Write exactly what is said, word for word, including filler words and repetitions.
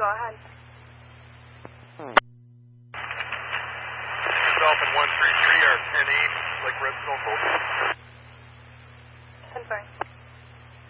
Go ahead. Dolphin one three three, our ten eight, Lake Redstone. Confirm.